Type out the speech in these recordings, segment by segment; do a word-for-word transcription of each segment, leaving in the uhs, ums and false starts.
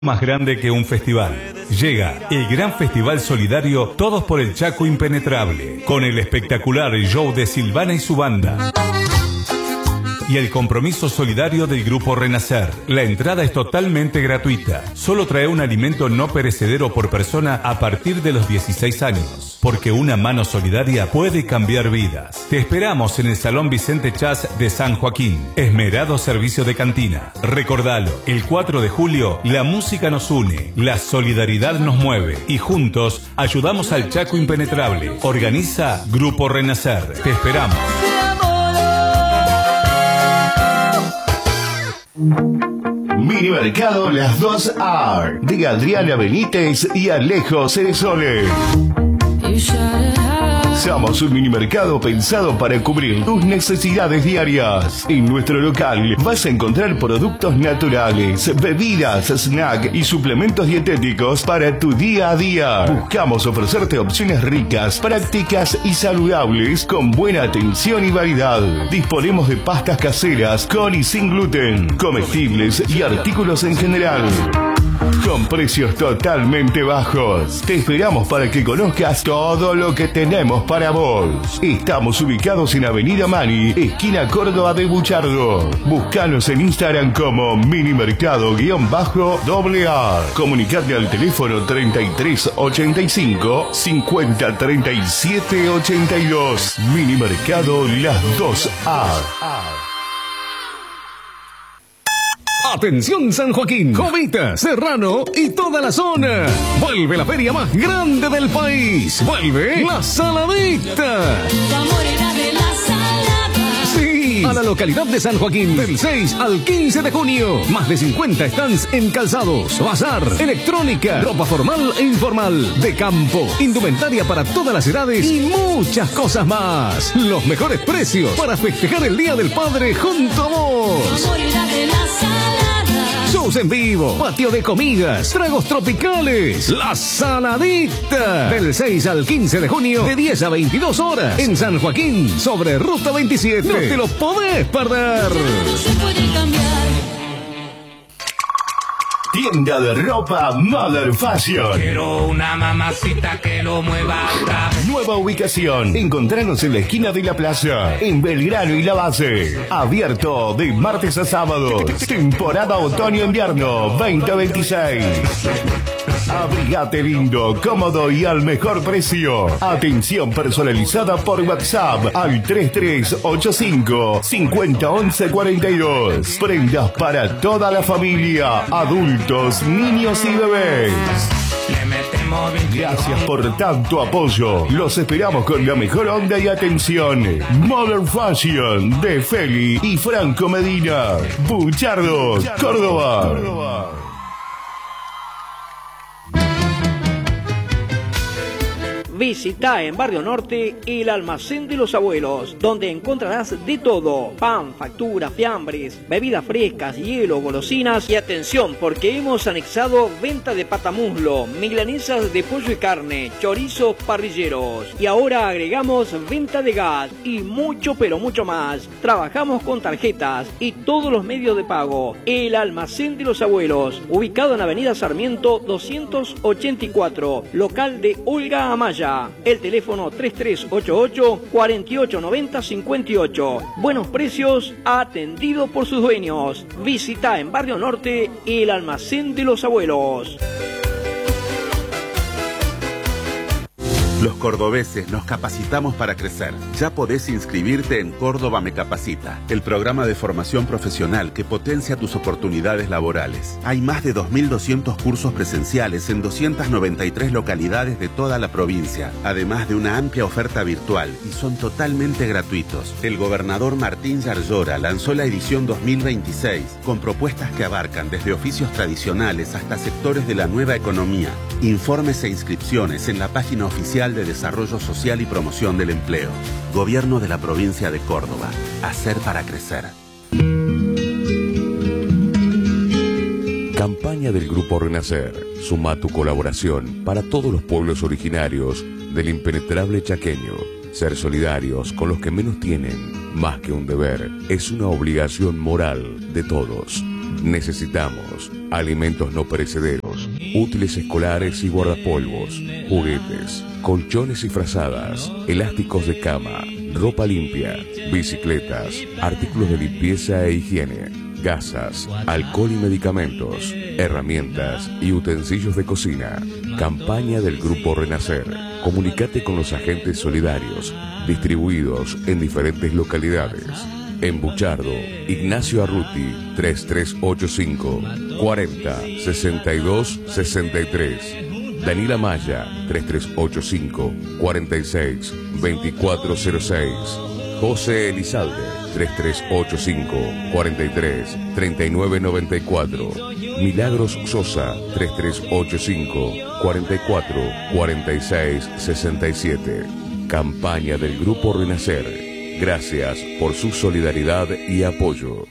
Más grande que un festival. Llega el gran festival solidario Todos por el Chaco Impenetrable, con el espectacular show de Silvana y su banda y el compromiso solidario del Grupo Renacer. La entrada es totalmente gratuita. Solo trae un alimento no perecedero por persona a partir de los dieciséis años, porque una mano solidaria puede cambiar vidas. Te esperamos en el Salón Vicente Chas de San Joaquín. Esmerado servicio de cantina. Recordalo, el cuatro de julio la música nos une, la solidaridad nos mueve y juntos ayudamos al Chaco Impenetrable. Organiza Grupo Renacer. Te esperamos. Mini Mercado Las Dos R de Adriana Benítez y Alejo Ceresole. Somos un mini mercado pensado para cubrir tus necesidades diarias. En nuestro local vas a encontrar productos naturales, bebidas, snack y suplementos dietéticos para tu día a día. Buscamos ofrecerte opciones ricas, prácticas y saludables con buena atención y variedad. Disponemos de pastas caseras con y sin gluten, comestibles y artículos en general, con precios totalmente bajos. Te esperamos para que conozcas todo lo que tenemos para vos. Estamos ubicados en Avenida Mani, esquina Córdoba de Buchardo. Búscanos en Instagram como minimercado-A. Comunicate al teléfono treinta y tres ochenta y cinco cincuenta treinta y siete ochenta y dos. Mini Mercado Las Dos A. Atención San Joaquín, Jovita, Serrano y toda la zona. Vuelve la feria más grande del país. Vuelve la Saladita. Sí, a la localidad de San Joaquín del seis al quince de junio. Más de cincuenta stands en calzados, bazar, electrónica, ropa formal e informal, de campo, indumentaria para todas las edades y muchas cosas más. Los mejores precios para festejar el Día del Padre junto a vos. Shows en vivo, patio de comidas, tragos tropicales, la Saladita. Del seis al quince de junio, de diez a veintidós horas, en San Joaquín, sobre Ruta veintisiete. No te lo podés perder. Tienda de ropa Mother Fashion. Quiero una mamacita que lo mueva. Nueva ubicación. Encontranos en la esquina de la plaza, en Belgrano y La Base. Abierto de martes a sábados. Temporada otoño-invierno veinte veintiséis. Abrigate lindo, cómodo y al mejor precio. Atención personalizada por WhatsApp al treinta y tres ochenta y cinco cincuenta once cuarenta y dos. Prendas para toda la familia, adultos, niños y bebés. Gracias por tanto apoyo. Los esperamos con la mejor onda y atención. Modern Fashion de Feli y Franco Medina. Buchardo, Córdoba. Visita en Barrio Norte el Almacén de los Abuelos, donde encontrarás de todo: pan, facturas, fiambres, bebidas frescas, hielo, golosinas y atención, porque hemos anexado venta de patamuslo, milanesas de pollo y carne, chorizos parrilleros, y ahora agregamos venta de gas y mucho pero mucho más. Trabajamos con tarjetas y todos los medios de pago. El Almacén de los Abuelos, ubicado en Avenida Sarmiento doscientos ochenta y cuatro, local de Olga Amaya. El teléfono tres tres ocho ocho, cuatro ocho nueve cero, cinco ocho. Buenos precios, atendido por sus dueños. Visita en Barrio Norte el Almacén de los Abuelos. Los cordobeses nos capacitamos para crecer. Ya podés inscribirte en Córdoba Me Capacita, el programa de formación profesional que potencia tus oportunidades laborales. Hay más de dos mil doscientos cursos presenciales en doscientas noventa y tres localidades de toda la provincia, además de una amplia oferta virtual, y son totalmente gratuitos. El gobernador Martín Yarlora lanzó la edición dos mil veintiséis con propuestas que abarcan desde oficios tradicionales hasta sectores de la nueva economía. Informes e inscripciones en la página oficial de Desarrollo Social y Promoción del Empleo. Gobierno de la Provincia de Córdoba. Hacer para crecer. Campaña del Grupo Renacer. Suma tu colaboración para todos los pueblos originarios del impenetrable chaqueño. Ser solidarios con los que menos tienen, más que un deber, es una obligación moral de todos. Necesitamos alimentos no perecederos, útiles escolares y guardapolvos, juguetes, colchones y frazadas, elásticos de cama, ropa limpia, bicicletas, artículos de limpieza e higiene, gasas, alcohol y medicamentos, herramientas y utensilios de cocina. Campaña del Grupo Renacer. Comunicate con los agentes solidarios distribuidos en diferentes localidades. En Buchardo, Ignacio Arruti, tres tres ocho cinco, cuarenta, sesenta y dos, sesenta y tres. Daniela Maya, tres tres ocho cinco, cuarenta y seis, veinticuatro cero seis. José Elizalde, tres tres ocho cinco, cuarenta y tres, treinta y nueve noventa y cuatro. Milagros Sosa, tres tres ocho cinco, cuarenta y cuatro, cuarenta y seis, sesenta y siete. Campaña del Grupo Renacer. Gracias por su solidaridad y apoyo.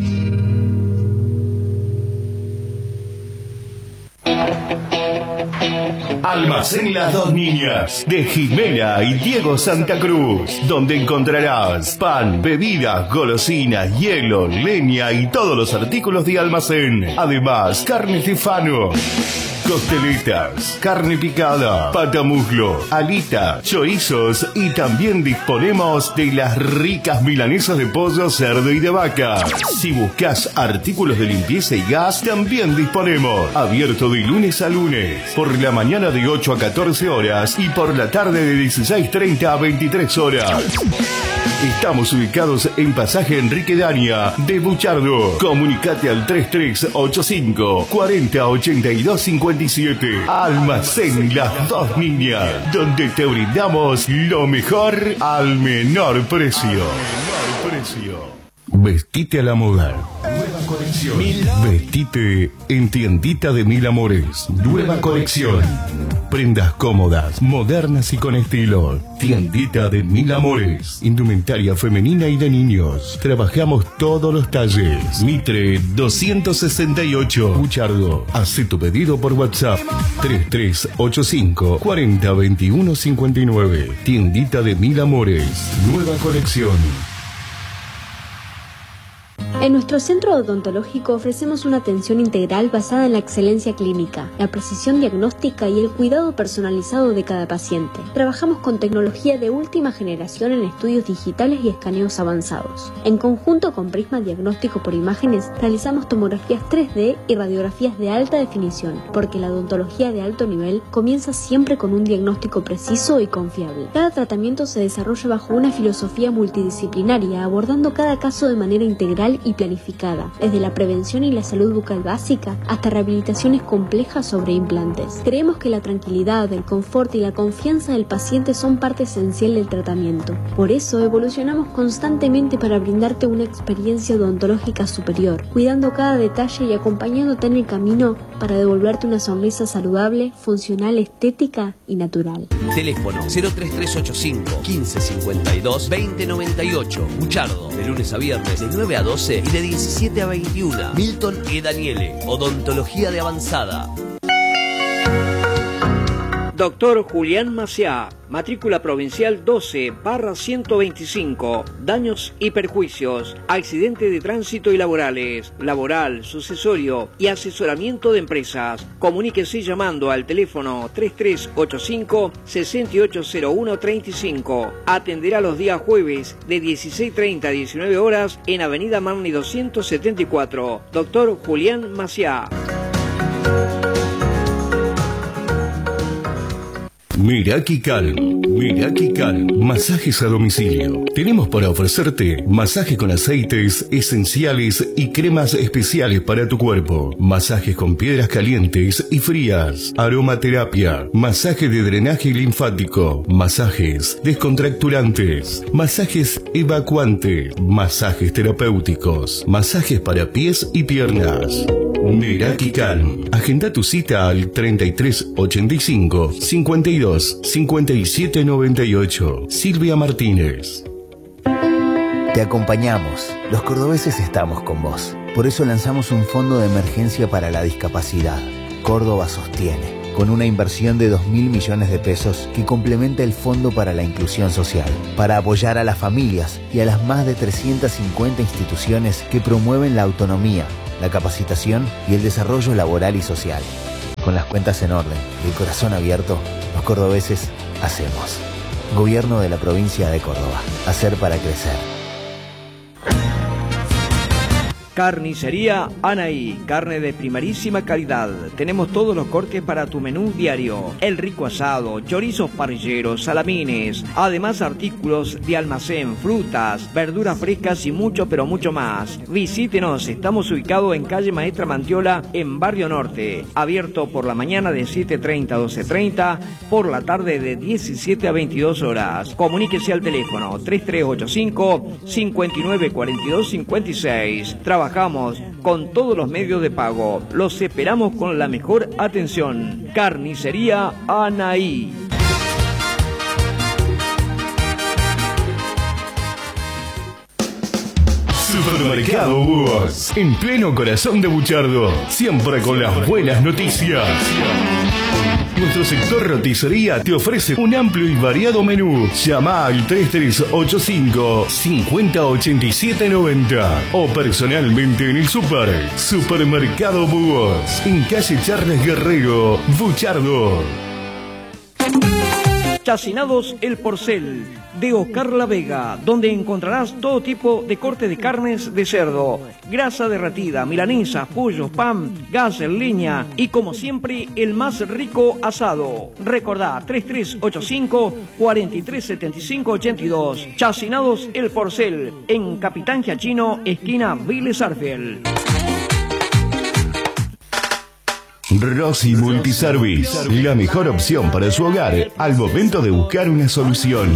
Almacén Las Dos Niñas, de Jimena y Diego Santa Cruz, donde encontrarás pan, bebidas, golosinas, hielo, leña y todos los artículos de almacén. Además, carne Stefano, costeletas, carne picada, patamuslo, alita, chorizos y también disponemos de las ricas milanesas de pollo, cerdo y de vaca. Si buscas artículos de limpieza y gas, también disponemos. Abierto de lunes a lunes, por la mañana de ocho a catorce horas y por la tarde de dieciséis treinta a veintitrés horas. Estamos ubicados en Pasaje Enrique Dania de Buchardo. Comunicate al tres tres ocho cinco, cuarenta, ochenta y dos cincuenta y siete. Almacén Las Dos Niñas, donde te brindamos lo mejor al menor precio. Al menor precio. Vestite a la moda. Nueva colección. Vestite en Tiendita de Mil Amores. Nueva colección. Prendas cómodas, modernas y con estilo. Tiendita de Mil Amores. Indumentaria femenina y de niños. Trabajamos todos los talles. Mitre doscientos sesenta y ocho. Buchardo. Haz tu pedido por WhatsApp. tres tres ocho cinco, cuarenta, veintiuno cincuenta y nueve. Tiendita de Mil Amores. Nueva colección. En nuestro centro odontológico ofrecemos una atención integral basada en la excelencia clínica, la precisión diagnóstica y el cuidado personalizado de cada paciente. Trabajamos con tecnología de última generación en estudios digitales y escaneos avanzados. En conjunto con Prisma Diagnóstico por Imágenes, realizamos tomografías tres D y radiografías de alta definición, porque la odontología de alto nivel comienza siempre con un diagnóstico preciso y confiable. Cada tratamiento se desarrolla bajo una filosofía multidisciplinaria, abordando cada caso de manera integral y planificada, desde la prevención y la salud bucal básica hasta rehabilitaciones complejas sobre implantes. Creemos que la tranquilidad, el confort y la confianza del paciente son parte esencial del tratamiento. Por eso evolucionamos constantemente para brindarte una experiencia odontológica superior, cuidando cada detalle y acompañándote en el camino para devolverte una sonrisa saludable, funcional, estética y natural. Teléfono cero tres tres ocho cinco, quince cincuenta y dos, veinte noventa y ocho. Buchardo, de lunes a viernes de nueve a doce y de diecisiete a veintiuno. Milton E. Daniele, Odontología de Avanzada. Doctor Julián Maciá, matrícula provincial doce barra ciento veinticinco, daños y perjuicios, accidente de tránsito y laborales, laboral, sucesorio y asesoramiento de empresas. Comuníquese llamando al teléfono tres tres ocho cinco, seis ocho cero uno tres cinco. Atenderá los días jueves de dieciséis treinta a diecinueve horas en Avenida Marni doscientos setenta y cuatro. Doctor Julián Maciá. Miraki Calm, Miraki Calm, masajes a domicilio. Tenemos para ofrecerte masajes con aceites esenciales y cremas especiales para tu cuerpo, masajes con piedras calientes y frías, aromaterapia, masaje de drenaje linfático, masajes descontracturantes, masajes evacuantes, masajes terapéuticos, masajes para pies y piernas. Miraki Calm. Agenda tu cita al treinta y tres ochenta y cinco, cincuenta y dos, cincuenta y siete noventa y ocho. Silvia Martínez. Te acompañamos. Los cordobeses estamos con vos. Por eso lanzamos un fondo de emergencia para la discapacidad. Córdoba sostiene. con una inversión de dos mil millones de pesos que complementa el Fondo para la Inclusión Social, para apoyar a las familias y a las más de trescientas cincuenta instituciones que promueven la autonomía, la capacitación y el desarrollo laboral y social. Con las cuentas en orden y el corazón abierto, los cordobeses hacemos. Gobierno de la provincia de Córdoba. Hacer para crecer. Carnicería Anaí, carne de primerísima calidad. Tenemos todos los cortes para tu menú diario. El rico asado, chorizos parrilleros, salamines. Además artículos de almacén, frutas, verduras frescas y mucho pero mucho más. Visítenos, estamos ubicados en calle Maestra Mantiola, en Barrio Norte. Abierto por la mañana de siete treinta a doce treinta, por la tarde de diecisiete a veintidós horas. Comuníquese al teléfono tres tres ocho cinco, cinco nueve cuatro dos cinco seis. Trabajamos con todos los medios de pago. Los esperamos con la mejor atención. Carnicería Anaí. Supermercado Búhos, en pleno corazón de Buchardo, siempre con las buenas noticias. Nuestro sector roticería te ofrece un amplio y variado menú. Llama al tres tres ocho cinco, cinco cero ocho siete nueve cero o personalmente en el super. Supermercado Búhos, en calle Charles Guerrero, Buchardo. Chacinados El Porcel, de Oscar La Vega, donde encontrarás todo tipo de corte de carnes de cerdo, grasa derretida, milanesa, pollo, pan, gas en leña y como siempre el más rico asado. Recordá tres tres ocho cinco, cuatro tres siete cinco ocho dos. Chacinados El Porcel, en Capitán Giachino, esquina Vélez Arfield. Rossi Multiservice, la mejor opción para su hogar al momento de buscar una solución.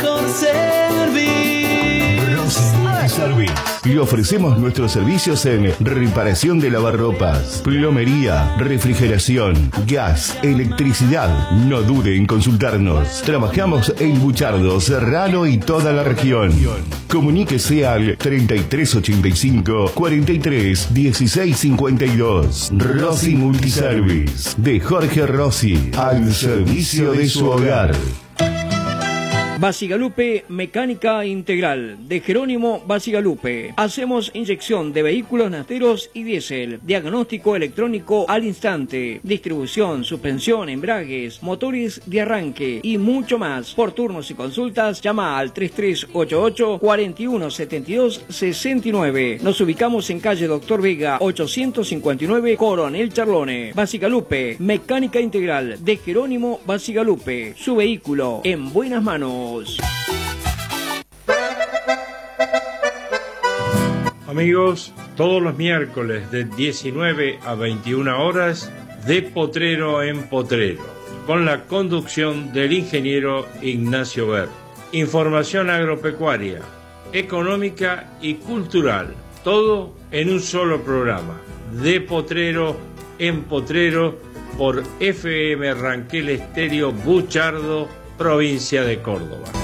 Rossi Multiservice. Le ofrecemos nuestros servicios en reparación de lavarropas, plomería, refrigeración, gas, electricidad. No dude en consultarnos. Trabajamos en Buchardo, Serrano y toda la región. Comuníquese al treinta y tres ochenta y cinco, cuarenta y tres dieciséis cincuenta y dos. Rossi Multiservice, de Jorge Rossi, al servicio de su hogar. Basigalupe Mecánica Integral, de Jerónimo Basigalupe. Hacemos inyección de vehículos nateros y diésel, diagnóstico electrónico al instante, distribución, suspensión, embragues, motores de arranque y mucho más. Por turnos y consultas, llama al tres tres ocho ocho, cuatro uno siete dos seis nueve. Nos ubicamos en calle Doctor Vega, ochocientos cincuenta y nueve, Coronel Charlone. Basigalupe Mecánica Integral, de Jerónimo Basigalupe. Su vehículo en buenas manos. Amigos, todos los miércoles de diecinueve a veintiuna horas, de Potrero en Potrero, con la conducción del ingeniero Ignacio Ver. Información agropecuaria, económica y cultural, todo en un solo programa. De Potrero en Potrero, por F M Ranquel Estéreo Buchardo, provincia de Córdoba.